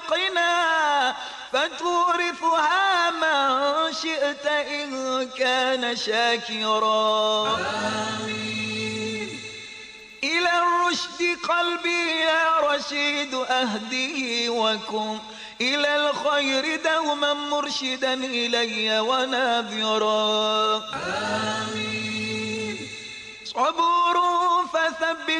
خلقنا فتورثها من شئت إن كان شاكرا. آمين. إلى الرشد قلبي يا رشيد أهديه وكن إلى الخير دوما مرشدا إلي وناذرا. آمين. صبور فثبت